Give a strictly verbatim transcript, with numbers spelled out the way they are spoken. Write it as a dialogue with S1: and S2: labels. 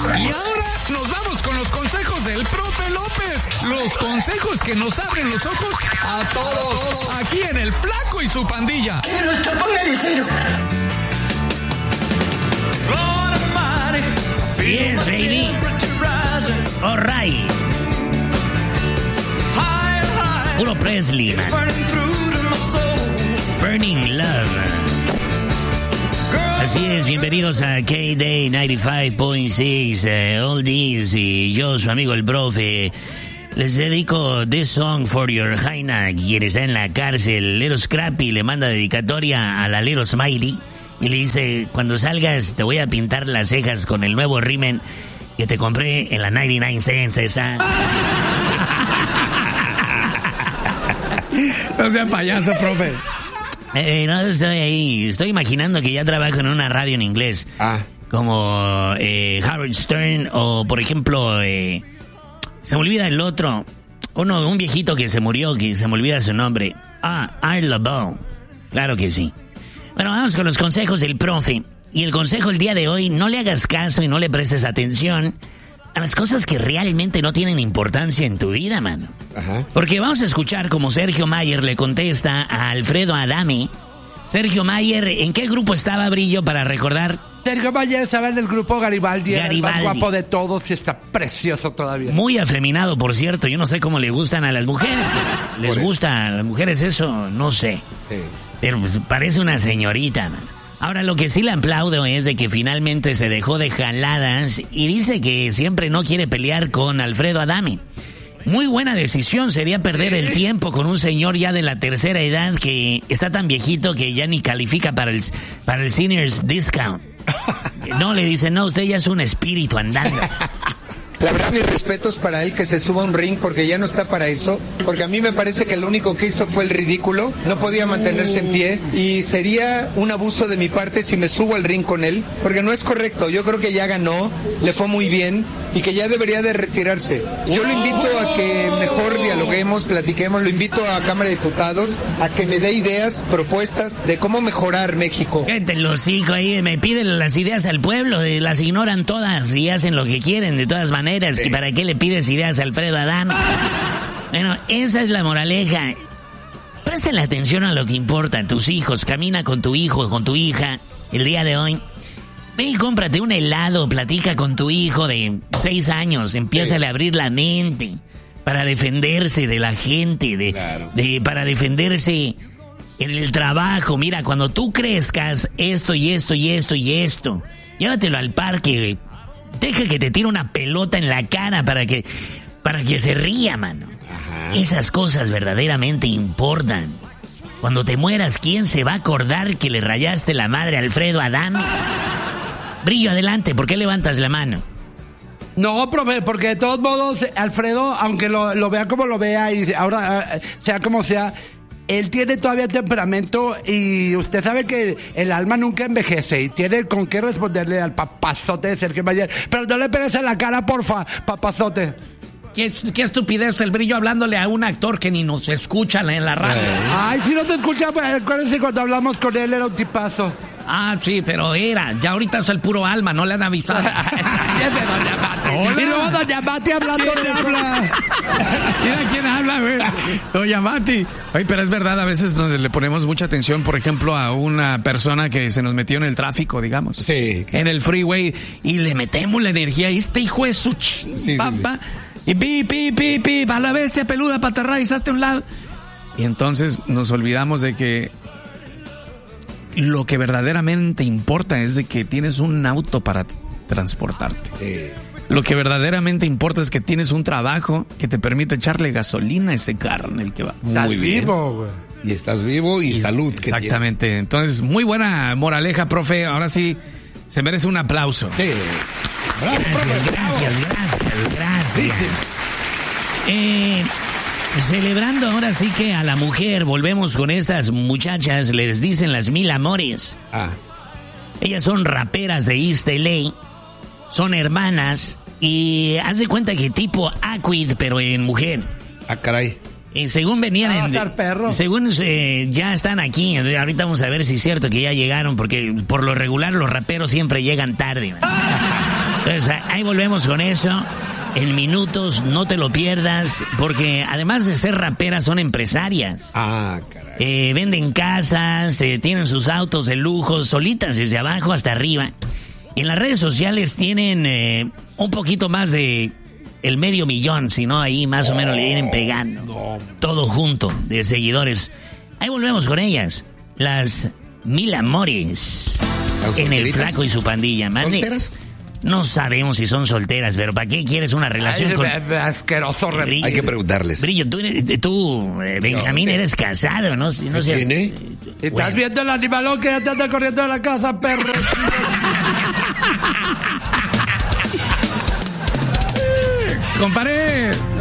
S1: Y ahora nos vamos con los consejos del profe López. Los consejos que nos abren los ojos a todos. Aquí en El Flaco y su pandilla.
S2: Pero esto, póngale cero.
S3: Yes, baby. All right. Puro Presley, man. Burning Love. Así es, bienvenidos a K-Day noventa y cinco punto seis, uh, Oldies, y yo, su amigo el profe, les dedico This Song for Your Jaina, quien está en la cárcel. Little Scrappy le manda dedicatoria a la Little Smiley y le dice, cuando salgas te voy a pintar las cejas con el nuevo rímel que te compré en la noventa y nueve cents esa.
S4: No sea payaso, profe.
S3: Eh, no estoy ahí, estoy imaginando que ya trabajo en una radio en inglés.
S4: Ah.
S3: Como eh, Howard Stern o, por ejemplo, eh, se me olvida el otro. Uno, un viejito que se murió, que se me olvida su nombre. Ah, Art LeBeau. Claro que sí. Bueno, vamos con los consejos del profe. Y el consejo el día de hoy, no le hagas caso y no le prestes atención a las cosas que realmente no tienen importancia en tu vida, mano.
S4: Ajá.
S3: Porque vamos a escuchar como Sergio Mayer le contesta a Alfredo Adame. Sergio Mayer, ¿en qué grupo estaba, Brillo, para recordar?
S5: Sergio Mayer estaba en el grupo Garibaldi,
S3: Garibaldi.
S5: Era el más guapo de todos y está precioso todavía.
S3: Muy afeminado, por cierto. Yo no sé cómo le gustan a las mujeres. ¿Les
S4: Por
S3: gusta a las mujeres eso? No sé.
S4: Sí.
S3: Pero pues, parece una señorita, man. Ahora, lo que sí le aplaudo es de que finalmente se dejó de jaladas y dice que siempre no quiere pelear con Alfredo Adame. Muy buena decisión sería perder el tiempo con un señor ya de la tercera edad que está tan viejito que ya ni califica para el, para el seniors discount. No, le dice, no, usted ya es un espíritu andando.
S6: La verdad, mis respetos para él, que se suba a un ring, porque ya no está para eso. Porque a mí me parece que lo único que hizo fue el ridículo. No podía mantenerse en pie. Y sería un abuso de mi parte si me subo al ring con él. Porque no es correcto. Yo creo que ya ganó, le fue muy bien y que ya debería de retirarse. Yo lo invito a que mejor dialoguemos, platiquemos. Lo invito a Cámara de Diputados a que me dé ideas, propuestas de cómo mejorar México.
S3: Cállate los hijos ahí, me piden las ideas al pueblo, las ignoran todas y hacen lo que quieren de todas maneras. Sí. ¿Y para qué le pides ideas a Alfredo Adame? Bueno, esa es la moraleja. Préstale atención a lo que importa. Tus hijos, camina con tu hijo, con tu hija, el día de hoy. Ve y cómprate un helado, platica con tu hijo de seis años, empiézale a abrir la mente para defenderse de la gente, de, claro. de para defenderse en el trabajo. Mira, cuando tú crezcas, esto y esto y esto y esto, llévatelo al parque. Deja que te tire una pelota en la cara para que para que se ría, mano. Ajá. Esas cosas verdaderamente importan. Cuando te mueras, ¿quién se va a acordar que le rayaste la madre a Alfredo Adame? Brillo, adelante, ¿por qué levantas la mano?
S5: No, profe, porque de todos modos, Alfredo, aunque lo, lo vea como lo vea y ahora sea como sea, él tiene todavía temperamento y usted sabe que el alma nunca envejece y tiene con qué responderle al papazote de Sergio Mayer. Pero no le pegues en la cara, porfa, papazote.
S4: ¿Qué, qué estupidez el Brillo hablándole a un actor que ni nos escucha en la radio.
S5: Ay, si no te escucha, pues acuérdense cuando hablamos con él era un tipazo.
S4: Ah, sí, pero era. Ya ahorita es el puro alma, no le han avisado.
S5: Y luego Doña Mati hablando le habla.
S4: Mira quién habla, güey. Doña Mati. Oye, pero es verdad, a veces nos le ponemos mucha atención, por ejemplo, a una persona que se nos metió en el tráfico, digamos.
S6: Sí.
S4: En el freeway, y le metemos la energía. Y este hijo de su ch... sí, papá. Sí, sí. Y pi, pi, pi, pi, a la bestia peluda, patarra, y a un lado. Y entonces nos olvidamos de que lo que verdaderamente importa es de que tienes un auto para transportarte. Sí. Lo que verdaderamente importa es que tienes un trabajo que te permite echarle gasolina a ese carro en el que va.
S5: Estás
S6: muy
S5: vivo, güey.
S6: Y estás vivo y, y salud.
S4: Exactamente. Que Entonces, muy buena moraleja, profe. Ahora sí, se merece un aplauso.
S6: Sí.
S3: Bravo, gracias, profe, gracias, gracias, gracias. Sí, sí. Eh... Celebrando ahora sí que a la mujer, volvemos con estas muchachas, les dicen las mil amores.
S6: Ah.
S3: Ellas son raperas de East L A, son hermanas y haz de cuenta que tipo Aquid, pero en mujer.
S6: Ah, caray.
S3: Y según venían
S5: ah,
S3: en...
S5: estar perro.
S3: Según eh, ya están aquí, entonces ahorita vamos a ver si es cierto que ya llegaron, porque por lo regular los raperos siempre llegan tarde. Entonces, ahí volvemos con eso. En minutos, no te lo pierdas, porque además de ser raperas, son empresarias.
S2: Ah, caray.
S3: Eh, venden casas, eh, tienen sus autos de lujo, solitas desde abajo hasta arriba. En las redes sociales tienen eh, un poquito más de el medio millón, si no ahí más o menos le vienen pegando.
S2: No.
S3: Todo junto de seguidores. Ahí volvemos con ellas. Las Mil Amores. En el Flaco y su pandilla. Mande.
S2: ¿Solteras?
S3: No sabemos si son solteras, pero ¿para qué quieres una relación
S5: Ay,
S3: con...
S5: asqueroso. re-
S3: Brillo?
S2: Hay que preguntarles.
S3: Brillo, tú, eres- tú eh, Benjamín,
S2: No, sí.
S3: eres casado, ¿no? Si no
S2: ¿Qué
S3: seas-
S2: tiene?
S5: ¿Estás
S3: Bueno.
S5: viendo el animalón que ya te anda corriendo de la casa, perro?
S4: Comparé.